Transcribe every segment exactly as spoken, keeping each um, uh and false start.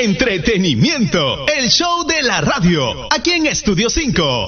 Entretenimiento, el show de la radio, aquí en Estudio cinco.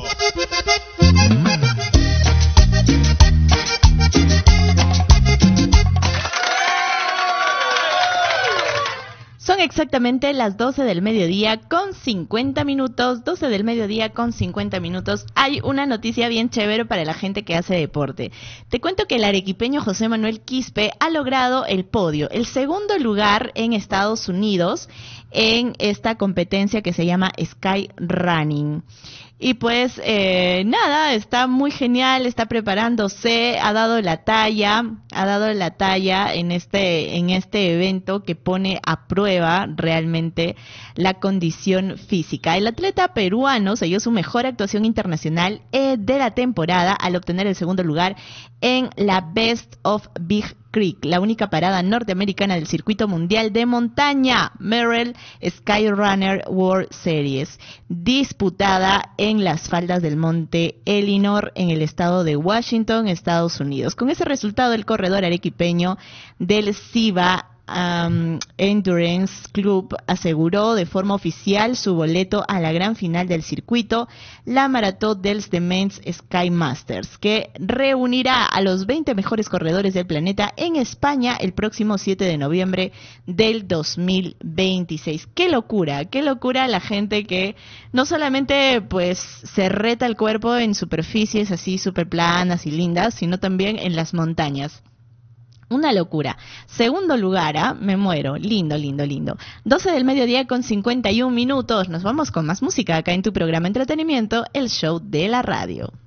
Son exactamente las doce del mediodía con cincuenta minutos, doce del mediodía con cincuenta minutos. Hay una noticia bien chévere para la gente que hace deporte. Te cuento que el arequipeño José Manuel Quispe ha logrado el podio, el segundo lugar en Estados Unidos en esta competencia que se llama Sky Running. Y pues eh, nada, está muy genial, está preparándose, ha dado la talla, ha dado la talla en este en este evento que pone a prueba realmente la condición física. El atleta peruano selló su mejor actuación internacional eh, de la temporada al obtener el segundo lugar en la Best of Big Creek, la única parada norteamericana del circuito mundial de montaña, Merrell Skyrunner World Series, disputada en las faldas del monte Elinor en el estado de Washington, Estados Unidos. Con ese resultado, el corredor arequipeño del Ciba Um, Endurance Club aseguró de forma oficial su boleto a la gran final del circuito, la Maratón dels Dements Sky Masters, que reunirá a los veinte mejores corredores del planeta en España el próximo siete de noviembre del dos mil veintiséis. ¡Qué locura! ¡Qué locura la gente que no solamente pues se reta el cuerpo en superficies así súper planas y lindas, sino también en las montañas! Una locura. Segundo lugar, ¿ah? Me muero. Lindo, lindo, lindo. doce del mediodía con cincuenta y un minutos. Nos vamos con más música acá en tu programa Entretenimiento, el show de la radio.